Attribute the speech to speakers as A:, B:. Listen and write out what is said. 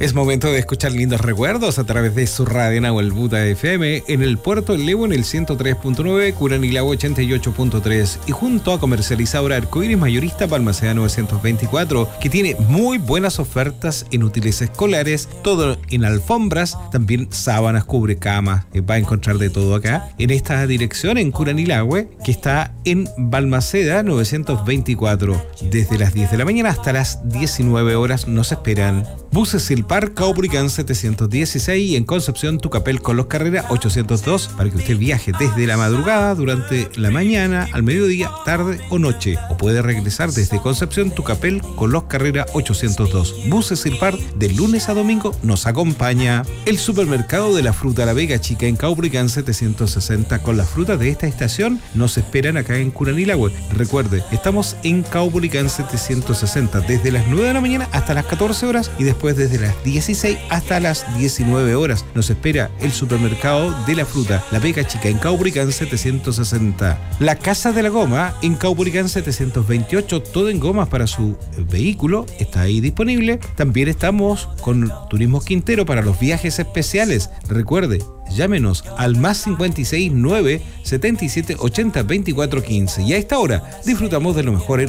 A: Es momento de escuchar lindos recuerdos a través de su radio Nahuel Buta FM en el puerto del Levo en el 103.9, Curanilagüe 88.3 y junto a comercializadora Arcoíris Mayorista Balmaceda 924, que tiene muy buenas ofertas en útiles escolares, todo en alfombras, también sábanas, cubrecamas, va a encontrar de todo acá en esta dirección en Curanilagüe, que está en Balmaceda 924. Desde las 10 de la mañana hasta las 19 horas nos esperan. Buses Silpar Caupolicán 716 y en Concepción Tucapel con los Carrera 802 para que usted viaje desde la madrugada, durante la mañana, al mediodía, tarde o noche. O puede regresar desde Concepción Tucapel con los Carrera 802. Buses Silpar de lunes a domingo nos acompaña. El supermercado de la fruta La Vega Chica en Caupolicán 760 con las frutas de esta estación nos esperan acá en Curanilagüe. Recuerde, estamos en Caupolicán 760 desde las 9 de la mañana hasta las 14 horas y después desde las 16 hasta las 19 horas. Nos espera el supermercado de la fruta La Vega Chica en Caupolicán 760. La Casa de la Goma en Caupolicán 728, todo en gomas para su vehículo, está ahí disponible. También estamos con Turismo Quintero para los viajes especiales. Recuerde, llámenos al más 56 9 77 80 24 15 y a esta hora disfrutamos de lo mejor en